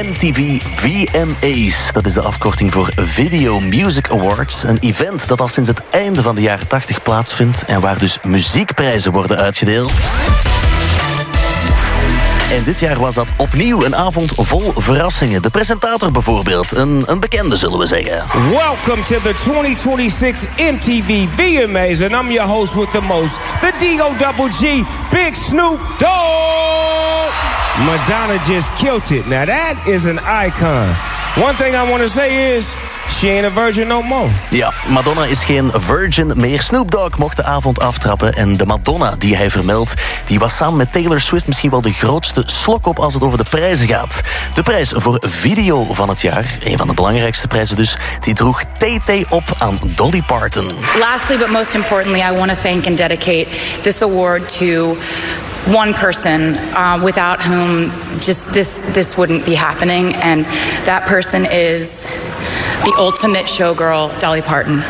MTV VMA's. Dat is de afkorting voor Video Music Awards. Een event dat al sinds het einde van de jaren 80 plaatsvindt en waar dus muziekprijzen worden uitgedeeld. En dit jaar was dat opnieuw een avond vol verrassingen. De presentator bijvoorbeeld, een bekende zullen we zeggen. Welcome to the 2026 MTV VMAs and I'm your host with the most, the D-O-double-G, Big Snoop Dogg. Madonna just killed it. Now that is an icon. One thing I want to say is, she ain't a virgin no more. Ja, Madonna is geen virgin meer. Snoop Dogg mocht de avond aftrappen. En de Madonna die hij vermeldt, die was samen met Taylor Swift misschien wel de grootste slok-op als het over de prijzen gaat. De prijs voor video van het jaar, een van de belangrijkste prijzen dus, die droeg TT op aan Dolly Parton. Lastly, but most importantly, I want to thank and dedicate this award to one person without whom just this wouldn't be happening, and that person is the ultimate showgirl, Dolly Parton.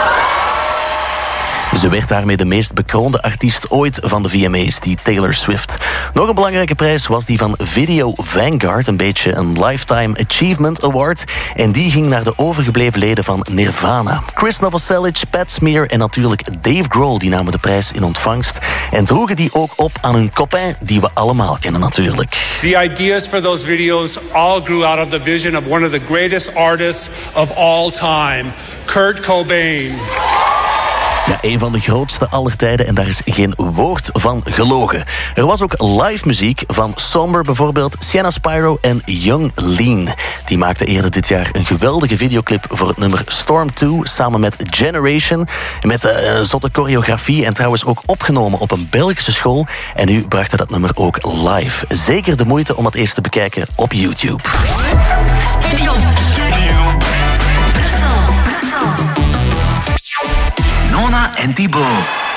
Ze werd daarmee de meest bekroonde artiest ooit van de VMA's, die Taylor Swift. Nog een belangrijke prijs was die van Video Vanguard, een beetje een Lifetime Achievement Award. En die ging naar de overgebleven leden van Nirvana. Chris Novoselic, Pat Smear en natuurlijk Dave Grohl, die namen de prijs in ontvangst. En droegen die ook op aan hun copain, die we allemaal kennen natuurlijk. The ideas for those videos all grew out of the vision of one of the greatest artists of all time, Kurt Cobain. Ja, een van de grootste aller tijden en daar is geen woord van gelogen. Er was ook live muziek van Somber bijvoorbeeld, Sienna Spyro en Young Lean. Die maakten eerder dit jaar een geweldige videoclip voor het nummer Storm 2 samen met Generation. Met zotte choreografie en trouwens ook opgenomen op een Belgische school. En nu bracht hij dat nummer ook live. Zeker de moeite om het eens te bekijken op YouTube. Studio Brussel. Nona en Thibaut.